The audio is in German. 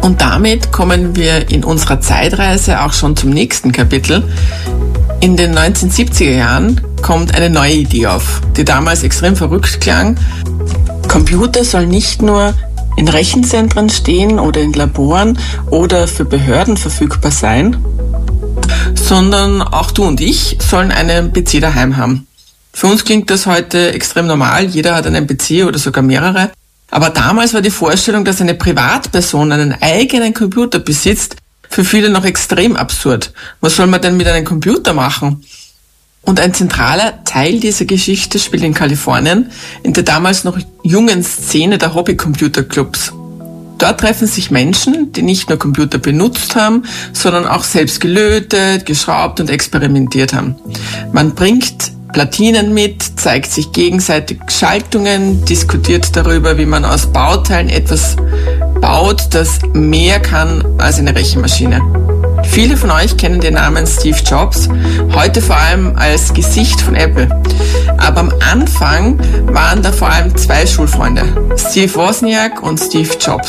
Und damit kommen wir in unserer Zeitreise auch schon zum nächsten Kapitel. In den 1970er Jahren kommt eine neue Idee auf, die damals extrem verrückt klang. Computer sollen nicht nur in Rechenzentren stehen oder in Laboren oder für Behörden verfügbar sein, sondern auch du und ich sollen einen PC daheim haben. Für uns klingt das heute extrem normal, jeder hat einen PC oder sogar mehrere. Aber damals war die Vorstellung, dass eine Privatperson einen eigenen Computer besitzt, für viele noch extrem absurd. Was soll man denn mit einem Computer machen? Und ein zentraler Teil dieser Geschichte spielt in Kalifornien, in der damals noch jungen Szene der Hobby-Computerclubs. Dort treffen sich Menschen, die nicht nur Computer benutzt haben, sondern auch selbst gelötet, geschraubt und experimentiert haben. Man bringt Platinen mit, zeigt sich gegenseitig Schaltungen, diskutiert darüber, wie man aus Bauteilen etwas baut, das mehr kann als eine Rechenmaschine. Viele von euch kennen den Namen Steve Jobs, heute vor allem als Gesicht von Apple. Aber am Anfang waren da vor allem zwei Schulfreunde, Steve Wozniak und Steve Jobs.